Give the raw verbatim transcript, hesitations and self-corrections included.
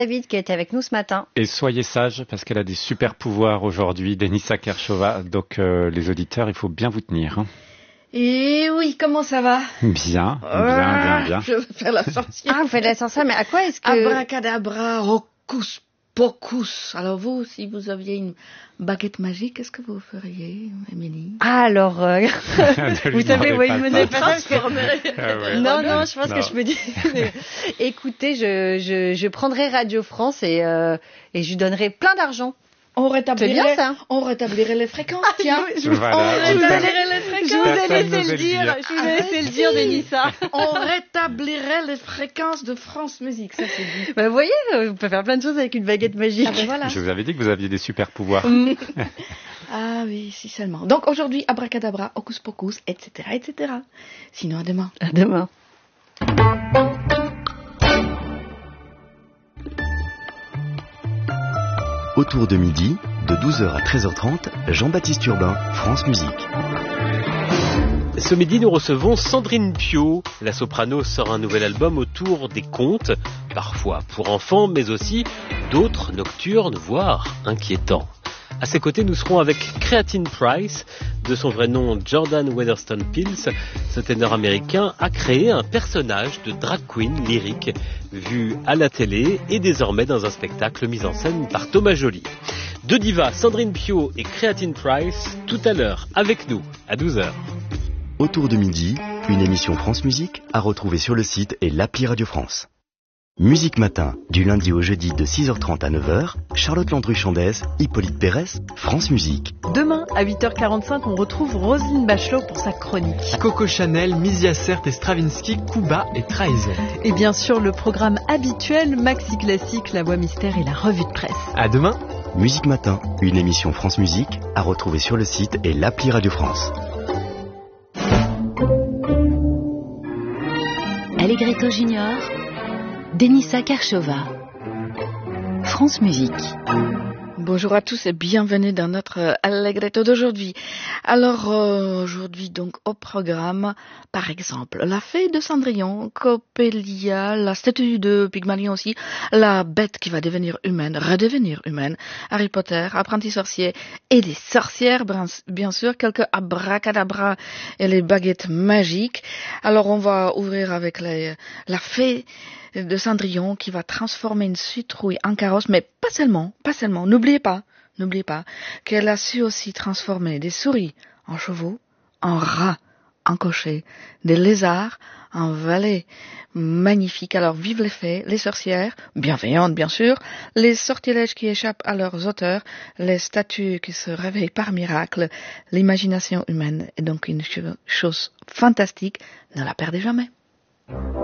David qui était avec nous ce matin. Et soyez sages parce qu'elle a des super pouvoirs aujourd'hui, Denisa Kershova. Donc euh, les auditeurs, il faut bien vous tenir. Hein. Et oui, comment ça va? Bien, bien, bien, bien. Je vais faire la sorcière. Ah, vous faites la sorcière, mais à quoi est-ce que... Abracadabra, hocus pocus. Alors vous, si vous aviez une baguette magique, qu'est-ce que vous feriez, Émilie? Ah, alors... Euh... vous savez, oui, me n'est pas ça. Ah ouais. Non, non, je pense non. que je me dis... Écoutez, je, je, je prendrai Radio France et, euh, et je lui donnerai plein d'argent. On rétablirait, c'est bien, ça. On rétablirait les fréquences, tiens. je, je, voilà, on rétablirait les fréquences. Je vous ai Personne laissé n'osait le dire. dire. Je vous ai laissé le dire, Denisa. On rétablirait les fréquences de France Musique, ça c'est dit. Bah, vous voyez, on peut faire plein de choses avec une baguette magique. Ah ben voilà. Je vous avais dit que vous aviez des super pouvoirs. Ah oui, si seulement. Donc aujourd'hui, abracadabra, hocus pocus, et cetera, et cetera. Sinon, à demain. À demain. Autour de midi, de douze heures à treize heures trente, Jean-Baptiste Urbain, France Musique. Ce midi, nous recevons Sandrine Pio. La soprano sort un nouvel album autour des contes, parfois pour enfants, mais aussi d'autres nocturnes, voire inquiétants. À ses côtés, nous serons avec Creatine Price. De son vrai nom, Jordan Weatherstone Pills, ce ténor américain a créé un personnage de drag queen lyrique, vu à la télé et désormais dans un spectacle mis en scène par Thomas Joly. Deux divas, Sandrine Pio et Creatine Price, tout à l'heure avec nous, à douze heures. Autour de midi, une émission France Musique à retrouver sur le site et l'appli Radio France. Musique Matin, du lundi au jeudi de six heures trente à neuf heures, Charlotte Landru-Chandès, Hippolyte Pérès, France Musique. Demain, à huit heures quarante-cinq, on retrouve Roselyne Bachelot pour sa chronique. Coco Chanel, Misia Sert et Stravinsky, Kuba et Trahison. Et bien sûr, le programme habituel, Maxi Classique, La Voix Mystère et la revue de presse. À demain. Musique Matin, une émission France Musique à retrouver sur le site et l'appli Radio France. Allegretto Junior, Denisa Kershova, France Musique. Bonjour à tous et bienvenue dans notre Allegretto d'aujourd'hui. Alors euh, aujourd'hui donc au programme, par exemple, la fée de Cendrillon, Coppelia, la statue de Pygmalion aussi, la bête qui va devenir humaine, redevenir humaine, Harry Potter, apprenti sorcier et des sorcières, bien sûr, quelques abracadabra et les baguettes magiques. Alors on va ouvrir avec les, la fée de Cendrillon qui va transformer une citrouille en carrosse, mais pas seulement, pas seulement. N'oubliez pas, n'oubliez pas qu'elle a su aussi transformer des souris en chevaux, en rats, en cochers, des lézards en valets. Magnifique. Alors vive les fées, les sorcières, bienveillantes bien sûr, les sortilèges qui échappent à leurs auteurs, les statues qui se réveillent par miracle. L'imagination humaine est donc une chose fantastique. Ne la perdez jamais.